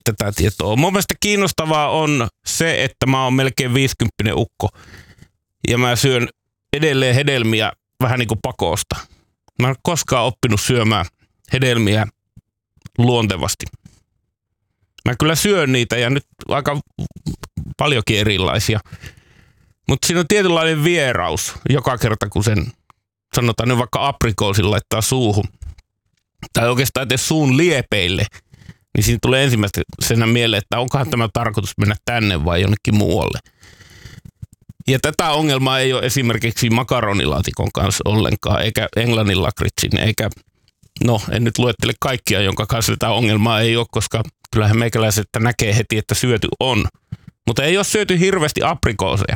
tätä tietoa. Mun mielestä kiinnostavaa on se, että mä oon melkein 50 ukko ja mä syön edelleen hedelmiä vähän niin kuin pakosta. Mä en koskaan oppinut syömään hedelmiä luontevasti. Mä kyllä syön niitä ja nyt aika paljonkin erilaisia. Mutta siinä on tietynlainen vieraus joka kerta, kun sen sanotaan nyt vaikka aprikoosin laittaa suuhun. Tai oikeastaan edes suun liepeille. Niin siinä tulee ensimmäisenä mieleen, että onkohan tämä tarkoitus mennä tänne vai jonnekin muualle. Ja tätä ongelmaa ei ole esimerkiksi makaronilaatikon kanssa ollenkaan, eikä englannin lakritsin, eikä, no en nyt luettele kaikkia, jonka kanssa tätä ongelmaa ei ole, koska kyllähän meikäläiset näkee heti, että syöty on. Mutta ei ole syöty hirveästi aprikooseja.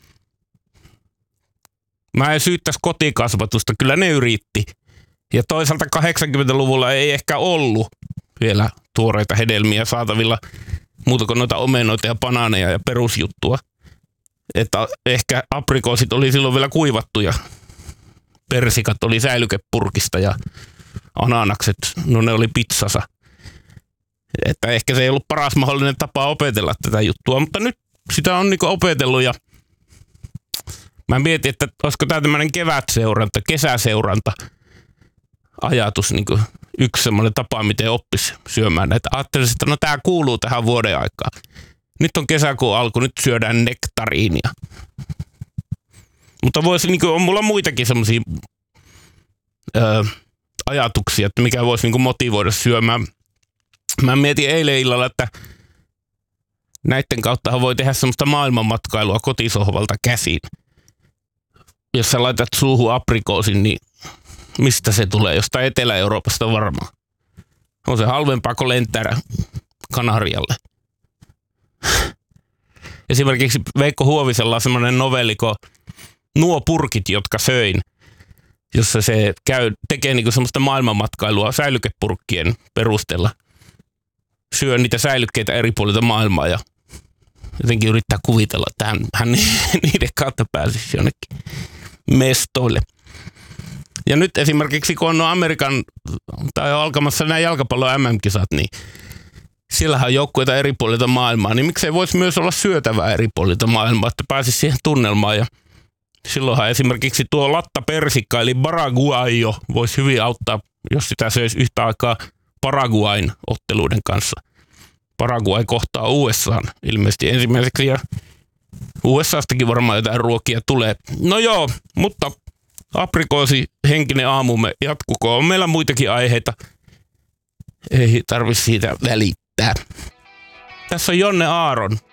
Mä en syyttäisi kotikasvatusta, kyllä ne yritti. Ja toisaalta 80-luvulla ei ehkä ollut vielä tuoreita hedelmiä saatavilla muuta kuin noita omenoita ja banaaneja ja perusjuttua. Että ehkä aprikoosit oli silloin vielä kuivattuja. Persikat oli säilykepurkista ja ananakset, no ne oli pizzassa. Että ehkä se ei ollut paras mahdollinen tapa opetella tätä juttua, mutta nyt sitä on niinku opetellut ja mä mietin, että olisiko tämä tämmöinen kevätseuranta, kesäseuranta ajatus niinku yksi semmoinen tapa, miten oppisi syömään näitä. Ajattelisin, että no tämä kuuluu tähän vuoden aikaan. Nyt on kesäkuun alku, nyt syödään nektariinia. Mutta voisi, niin kuin, on mulla muitakin semmoisia ajatuksia, että mikä voisi niin kuin motivoida syömään. Mä mietin eilen illalla, että näiden kautta voi tehdä semmoista maailmanmatkailua kotisohvalta käsin. Jos sä laitat suuhun aprikoosin, niin mistä se tulee? Jostain Etelä-Euroopasta varmaan. On se halvempaa kuin lentää Kanarialle. Esimerkiksi Veikko Huovisella on semmoinen novelliko Nuo purkit, jotka söin, jossa se tekee niinku semmoista maailmanmatkailua säilykepurkkien perusteella. Syö niitä säilykkeitä eri puolilta maailmaa ja jotenkin yrittää kuvitella, että hän niiden kautta pääsisi jonnekin mestoille. Ja nyt esimerkiksi kun on Amerikan tai on alkamassa nämä jalkapallon MM-kisat, niin siellähän on joukkueita eri puolilta maailmaa, niin miksei voisi myös olla syötävää eri puolilta maailmaa, että pääsisi siihen tunnelmaan. Ja silloinhan esimerkiksi tuo lattapersikka eli Paraguayo voisi hyvin auttaa, jos sitä söisi yhtä aikaa Paraguayn otteluiden kanssa. Paraguay kohtaa USA:n ilmeisesti ensimmäiseksi ja USAstakin varmaan jotain ruokia tulee. No joo, mutta aprikoosi henkinen aamumme jatkukoon. On meillä muitakin aiheita. Ei tarvitse siitä välittää. Tässä on Jonne Aaron